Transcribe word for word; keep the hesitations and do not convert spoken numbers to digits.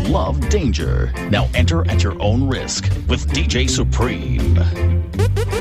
love danger. Now enter at your own risk with D J Supreme.